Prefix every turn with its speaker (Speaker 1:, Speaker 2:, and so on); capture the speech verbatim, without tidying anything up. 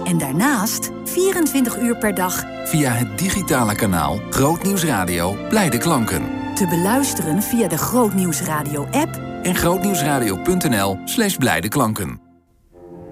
Speaker 1: En daarnaast vierentwintig uur per dag
Speaker 2: via het digitale kanaal Grootnieuws Radio Blijde Klanken.
Speaker 1: te beluisteren via de Grootnieuws Radio app
Speaker 2: En grootnieuwsradio punt n l slash blijde klanken.